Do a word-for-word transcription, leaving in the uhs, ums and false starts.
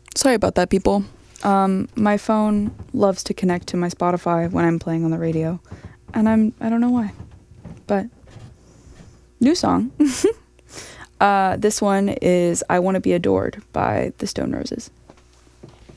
Sorry about that, people. Um, my phone loves to connect to my Spotify when I'm playing on the radio, and I'm I don't know why, but new song. uh, this one is "I Want to Be Adored" by the Stone Roses.